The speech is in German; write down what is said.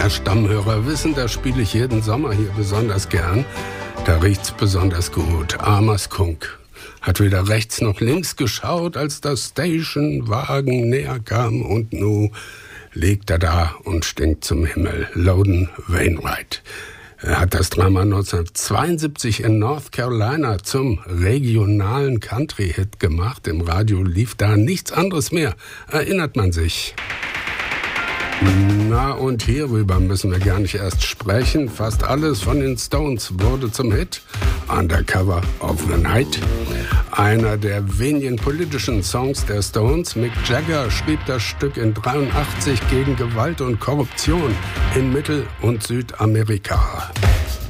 Ja, Stammhörer wissen, das spiele ich jeden Sommer hier besonders gern. Da riecht's besonders gut. Armer Skunk hat weder rechts noch links geschaut, als der Stationwagen näher kam, und nu liegt er da und stinkt zum Himmel. Loudon Wainwright. Er hat das Drama 1972 in North Carolina zum regionalen Country-Hit gemacht. Im Radio lief da nichts anderes mehr, erinnert man sich. Na, und hierüber müssen wir gar nicht erst sprechen. Fast alles von den Stones wurde zum Hit. Undercover of the Night. Einer der wenigen politischen Songs der Stones. Mick Jagger schrieb das Stück in 1983 gegen Gewalt und Korruption in Mittel- und Südamerika.